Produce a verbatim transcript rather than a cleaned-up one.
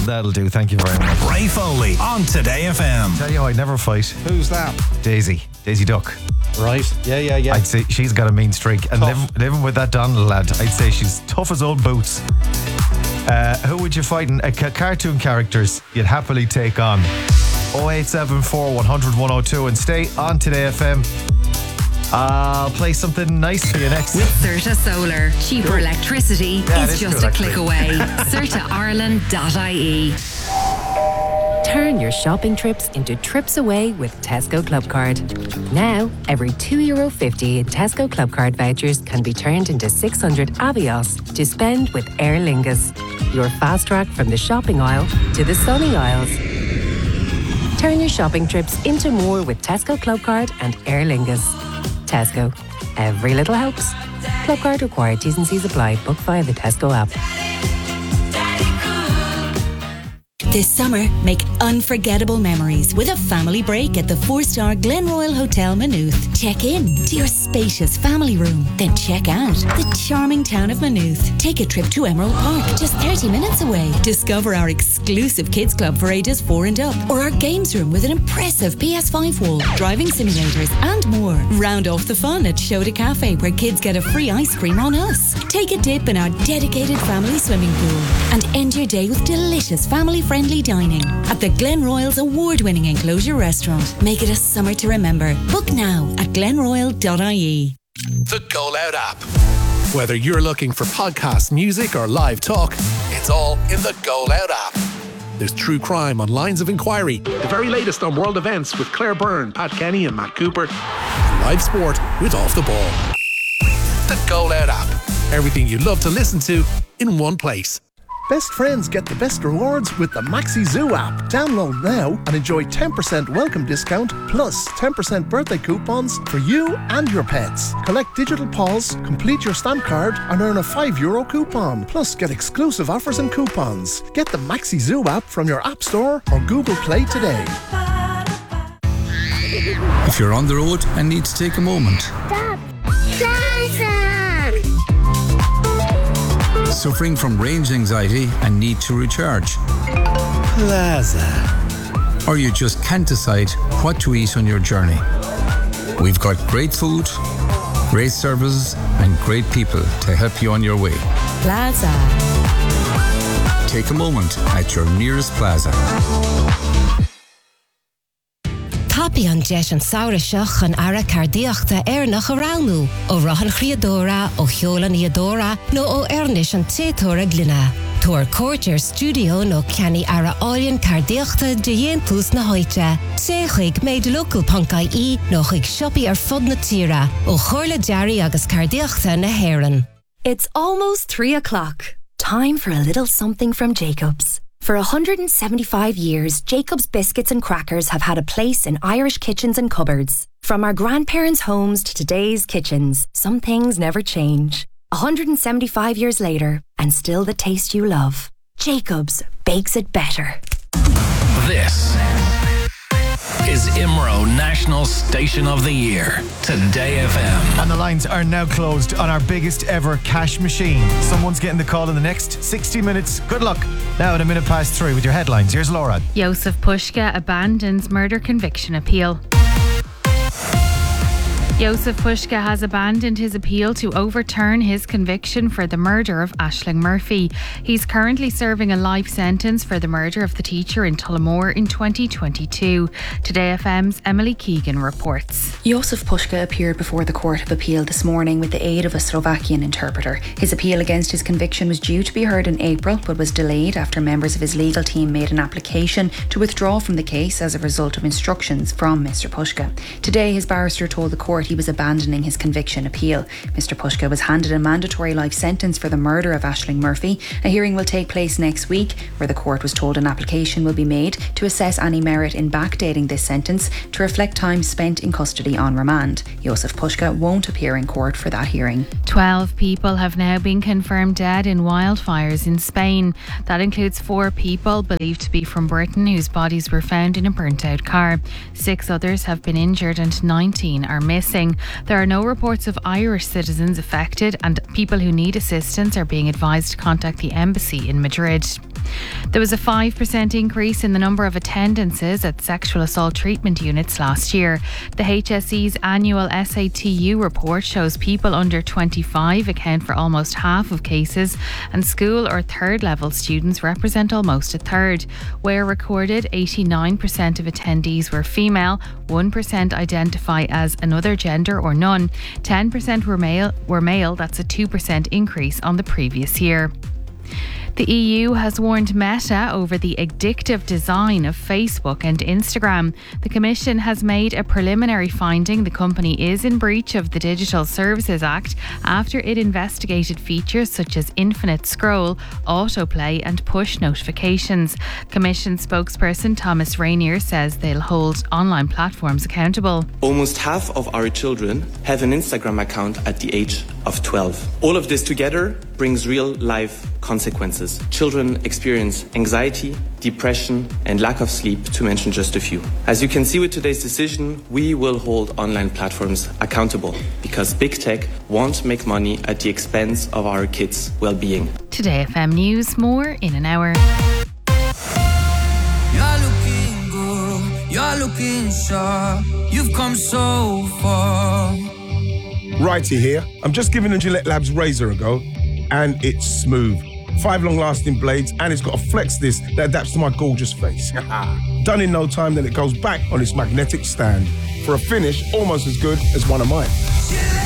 That'll do. Thank you very much. Ray Foley on Today F M. Tell you, I'd never fight Who's that? Daisy. Daisy Duck. Right. Yeah, yeah, yeah. I'd say she's got a mean streak. And living, living with that Donald lad, I'd say she's tough as old boots. Uh, who would you fight in uh, ca- cartoon characters you'd happily take on? oh eight seven four, one hundred, one oh two and stay on Today F M. I'll play something nice for you next. With Certa Solar, cheaper cool. electricity yeah, is is just cool, a click away. Certa Ireland dot I E. Turn your shopping trips into trips away with Tesco Clubcard. Now, every two euro fifty in Tesco Clubcard vouchers can be turned into six hundred Avios to spend with Aer Lingus. Your fast track from the shopping aisle to the sunny aisles. Turn your shopping trips into more with Tesco Clubcard and Aer Lingus. Tesco. Every little helps. Clubcard required. T's and C's apply. Book via the Tesco app. This summer, make unforgettable memories with a family break at the four-star Glenroyal Hotel Maynooth. Check in to your spacious family room, then check out the charming town of Maynooth. Take a trip to Emerald Park, just thirty minutes away. Discover our exclusive kids club for ages four and up, or our games room with an impressive P S five wall, driving simulators, and more. Round off the fun at Shoda Cafe, where kids get a free ice cream on us. Take a dip in our dedicated family swimming pool, and end your day with delicious family-friendly dining at the Glenroyal's award-winning enclosure restaurant. Make it a summer to remember. Book now at glenroyal dot I E. The Go Loud app. Whether you're looking for podcast, music or live talk, it's all in the Go Loud app. There's true crime on Lines of Inquiry, the very latest on world events with Claire Byrne, Pat Kenny and Matt Cooper, and live sport with Off the Ball. The Go Loud app. Everything you love to listen to in one place. Best friends get the best rewards with the Maxi Zoo app. Download now and enjoy ten percent welcome discount plus ten percent birthday coupons for you and your pets. Collect digital paws, complete your stamp card and earn a five euro coupon. Plus get exclusive offers and coupons. Get the Maxi Zoo app from your App Store or Google Play today. If you're on the road and need to take a moment. Stop. Plaza. Suffering from range anxiety and need to recharge. Plaza. Or you just can't decide what to eat on your journey. We've got great food, great services and great people to help you on your way. Plaza. Take a moment at your nearest Plaza. Tapi an jet an saoire seach an ara cardiachta ar nach a rálmú, ó rahan chriadóra, ó cheolan iadóra, nó ó ernis an tétóra glina. Tuair Courtier Studio nó ceanni ara áilíonn cardiachta de dhéon tús na hoite. Sé chuig made local panca I nó chuig siopi ar fod na tíra, ó chorla dearí agus cardiachta na hÉireann. It's almost three o'clock. Time for a little something from Jacob's. For one hundred seventy-five years, Jacob's biscuits and crackers have had a place in Irish kitchens and cupboards. From our grandparents' homes to today's kitchens, some things never change. one hundred seventy-five years later, and still the taste you love. Jacob's bakes it better. This is I M R O National Station of the Year, Today F M. And the lines are now closed on our biggest ever cash machine. Someone's getting the call in the next sixty minutes. Good luck. Now at a minute past three with your headlines. Here's Laura. Josef Pushka abandons murder conviction appeal. Josef Pushka has abandoned his appeal to overturn his conviction for the murder of Aisling Murphy. He's currently serving a life sentence for the murder of the teacher in Tullamore in twenty twenty-two. Today F M's Emily Keegan reports. Josef Pushka appeared before the Court of Appeal this morning with the aid of a Slovakian interpreter. His appeal against his conviction was due to be heard in April, but was delayed after members of his legal team made an application to withdraw from the case as a result of instructions from Mister Pushka. Today, his barrister told the court he was abandoning his conviction appeal. Mister Pushka was handed a mandatory life sentence for the murder of Aisling Murphy. A hearing will take place next week, where the court was told an application will be made to assess any merit in backdating this sentence to reflect time spent in custody on remand. Josef Pushka won't appear in court for that hearing. Twelve people have now been confirmed dead in wildfires in Spain. That includes four people believed to be from Britain whose bodies were found in a burnt out car. Six others have been injured and nineteen are missing. flooding. There are no reports of Irish citizens affected, and people who need assistance are being advised to contact the embassy in Madrid. There was a five percent increase in the number of attendances at sexual assault treatment units last year. The H S E's annual S A T U report shows people under twenty-five account for almost half of cases, and school or third level students represent almost a third. Where recorded, eighty-nine percent of attendees were female, one percent identify as another gender or none, ten percent were male, were male, that's a two percent increase on the previous year. The E U has warned Meta over the addictive design of Facebook and Instagram. The Commission has made a preliminary finding the company is in breach of the Digital Services Act after it investigated features such as infinite scroll, autoplay and push notifications. Commission spokesperson Thomas Rainier says they'll hold online platforms accountable. Almost half of our children have an Instagram account at the age of twelve. All of this together brings real life consequences. Children experience anxiety, depression and lack of sleep, to mention just a few. As you can see with today's decision, we will hold online platforms accountable because big tech won't make money at the expense of our kids' well-being. Today F M News, more in an hour. You're looking good, you're looking sharp, you've come so far. Righty here. I'm just giving the Gillette Labs razor a go, and it's smooth. Five long-lasting blades, and it's got a flex disc that adapts to my gorgeous face. Done in no time, then it goes back on its magnetic stand for a finish almost as good as one of mine.